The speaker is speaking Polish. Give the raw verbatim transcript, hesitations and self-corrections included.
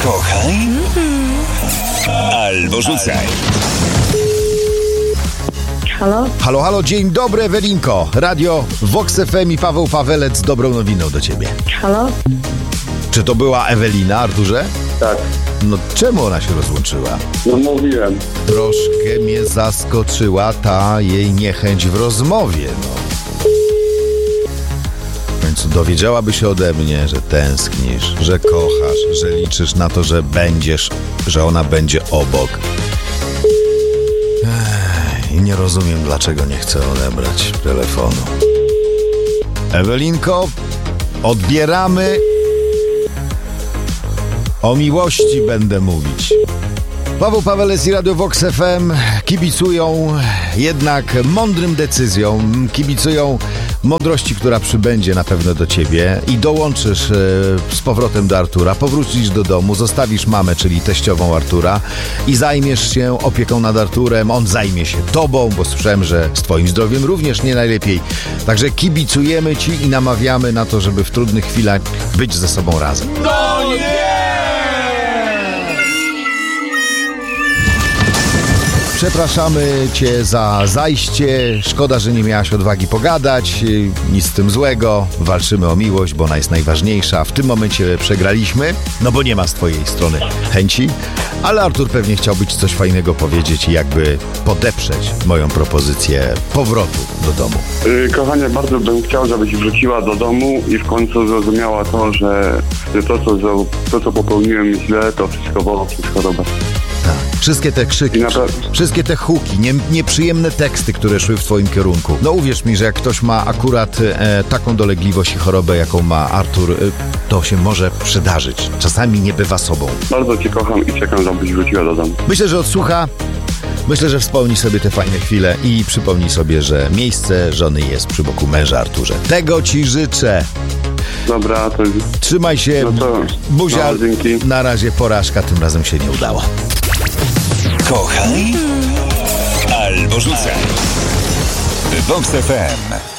Kochaj albo rzucaj. Halo? Halo, halo, dzień dobry, Ewelinko. Radio Vox F M i Paweł Pawelec z dobrą nowiną do ciebie. Halo? Czy to była Ewelina, Arturze? Tak. No czemu ona się rozłączyła? No mówiłem. Troszkę mnie zaskoczyła ta jej niechęć w rozmowie, no. W końcu dowiedziałaby się ode mnie, że tęsknisz, że kochasz, że liczysz na to, że będziesz, że ona będzie obok. Ech, I nie rozumiem, dlaczego nie chce odebrać telefonu. Ewelinko, odbieramy. O miłości będę mówić. Paweł Pawelec i Radio Vox F M kibicują jednak mądrym decyzjom, kibicują mądrości, która przybędzie na pewno do ciebie i dołączysz e, z powrotem do Artura, powrócisz do domu, zostawisz mamę, czyli teściową Artura i zajmiesz się opieką nad Arturem, on zajmie się tobą, bo słyszałem, że z twoim zdrowiem również nie najlepiej. Także kibicujemy ci i namawiamy na to, żeby w trudnych chwilach być ze sobą razem. No nie! Przepraszamy cię za zajście, szkoda, że nie miałaś odwagi pogadać, nic z tym złego, walczymy o miłość, bo ona jest najważniejsza. W tym momencie przegraliśmy, no bo nie ma z twojej strony chęci, ale Artur pewnie chciałby ci coś fajnego powiedzieć i jakby podeprzeć moją propozycję powrotu do domu. Yy, kochanie, bardzo bym chciał, żebyś wróciła do domu i w końcu zrozumiała to, że to, co, to, co popełniłem źle, to wszystko było przez chorobę. Tak. Wszystkie te krzyki, naprawdę... wszystkie te huki, nie, nieprzyjemne teksty, które szły w twoim kierunku. No uwierz mi, że jak ktoś ma akurat e, taką dolegliwość i chorobę, jaką ma Artur, e, to się może przydarzyć. Czasami nie bywa sobą. Bardzo cię kocham i czekam, żebyś wróciła do domu. Myślę, że odsłucha. Myślę, że wspomni sobie te fajne chwile i przypomnij sobie, że miejsce żony jest przy boku męża, Arturze. Tego ci życzę. Dobra, to... Trzymaj się, no to... buzia. No, dzięki. Na razie porażka, tym razem się nie udało. Kochaj albo rzucaj. Vox F M.